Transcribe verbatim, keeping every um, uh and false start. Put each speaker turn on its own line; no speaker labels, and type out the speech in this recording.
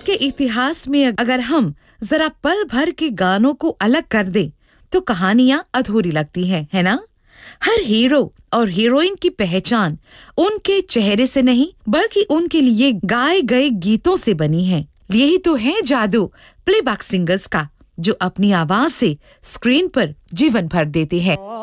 के इतिहास में अगर हम जरा पल भर के गानों को अलग कर दें तो कहानियां अधूरी लगती हैं, है ना? हर हीरो और हीरोइन की पहचान उनके चेहरे से नहीं बल्कि उनके लिए गाए गए गीतों से बनी है। यही तो है जादू प्लेबैक सिंगर्स का, जो अपनी आवाज से स्क्रीन पर जीवन भर देते हैं।